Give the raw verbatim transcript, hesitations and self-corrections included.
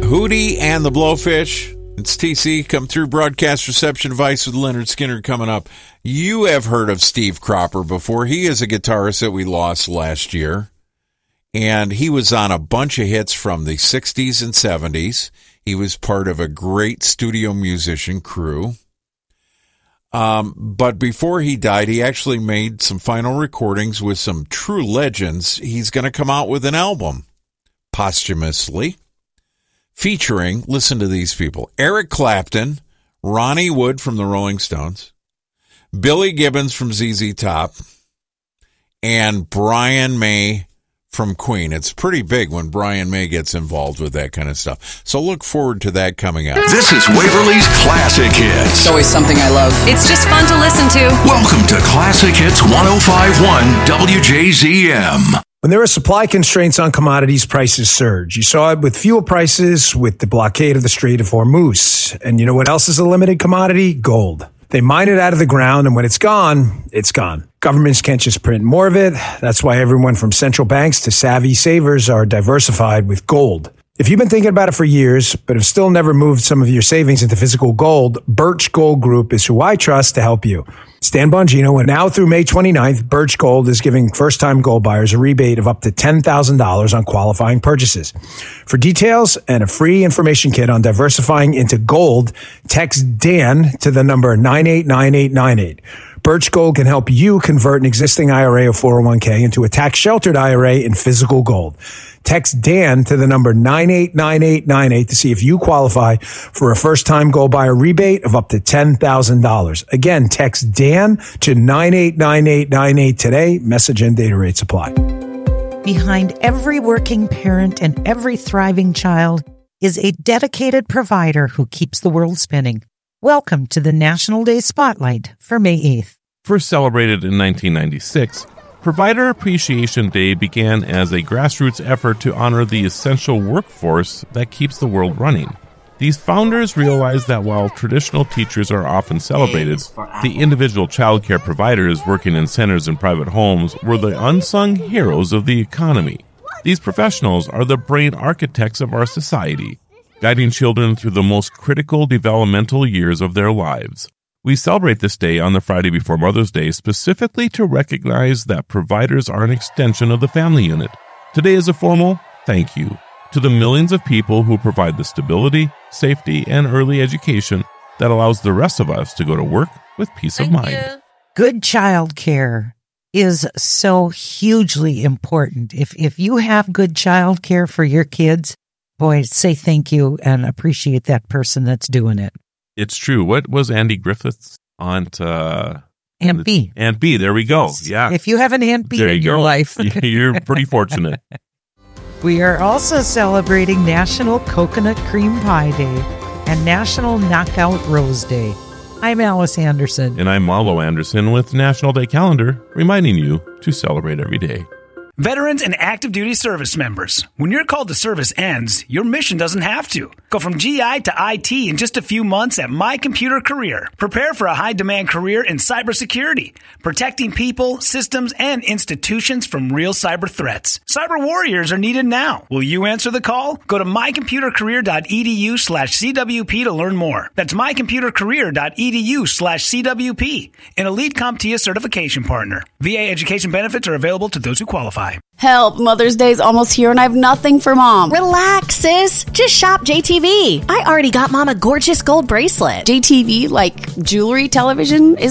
Hootie and the Blowfish. It's T C. Come through broadcast reception device with Leonard Skinner coming up. You have heard of Steve Cropper before. He is a guitarist that we lost last year. And he was on a bunch of hits from the sixties and seventies. He was part of a great studio musician crew. Um, but before he died, he actually made some final recordings with some true legends. He's going to come out with an album posthumously featuring, listen to these people, Eric Clapton, Ronnie Wood from the Rolling Stones, Billy Gibbons from Z Z Top, and Brian May from Queen. It's pretty big when Brian May gets involved with that kind of stuff. So look forward to that coming up. This is Waverly's Classic Hits. It's always something I love. It's just fun to listen to. Welcome to Classic Hits ten fifty-one W J Z M. When there are supply constraints on commodities, prices surge. You saw it with fuel prices, with the blockade of the Strait of Hormuz. And you know what else is a limited commodity? Gold. They mine it out of the ground, and when it's gone, it's gone. Governments can't just print more of it. That's why everyone from central banks to savvy savers are diversified with gold. If you've been thinking about it for years, but have still never moved some of your savings into physical gold, Birch Gold Group is who I trust to help you. Stan Bongino, and now through May twenty-ninth, Birch Gold is giving first-time gold buyers a rebate of up to ten thousand dollars on qualifying purchases. For details and a free information kit on diversifying into gold, text Dan to the number nine eight nine eight nine eight. Birch Gold can help you convert an existing I R A or four oh one k into a tax-sheltered I R A in physical gold. Text Dan to the number nine eight nine eight nine eight to see if you qualify for a first-time gold buyer rebate of up to ten thousand dollars. Again, text Dan to nine eight nine eight nine eight today. Message and data rates apply. Behind every working parent and every thriving child is a dedicated provider who keeps the world spinning. Welcome to the National Day Spotlight for May eighth. First celebrated in nineteen ninety-six, Provider Appreciation Day began as a grassroots effort to honor the essential workforce that keeps the world running. These founders realized that while traditional teachers are often celebrated, the individual childcare providers working in centers and private homes were the unsung heroes of the economy. These professionals are the brain architects of our society, guiding children through the most critical developmental years of their lives. We celebrate this day on the Friday before Mother's Day specifically to recognize that providers are an extension of the family unit. Today is a formal thank you to the millions of people who provide the stability, safety, and early education that allows the rest of us to go to work with peace Thank of mind. you. Good child care is so hugely important. If if you have good child care for your kids, boy, say thank you and appreciate that person that's doing it. It's true. What was Andy Griffith's aunt? Uh, Aunt B. Aunt B. There we go. Yeah. If you have an Aunt B There in you your go. life. You're pretty fortunate. We are also celebrating National Coconut Cream Pie Day and National Knockout Rose Day. I'm Alice Anderson. And I'm Marlo Anderson with National Day Calendar, reminding you to celebrate every day. Veterans and active duty service members, when your call to service ends, your mission doesn't have to. Go from G I to I T in just a few months at My Computer Career. Prepare for a high-demand career in cybersecurity, protecting people, systems, and institutions from real cyber threats. Cyber warriors are needed now. Will you answer the call? Go to mycomputercareer.edu slash CWP to learn more. That's mycomputercareer.edu slash CWP, an Elite CompTIA certification partner. V A education benefits are available to those who qualify. Help, Mother's Day's almost here and I have nothing for Mom. Relax, sis. Just shop J T V. I already got Mom a gorgeous gold bracelet. J T V, like jewelry, television, is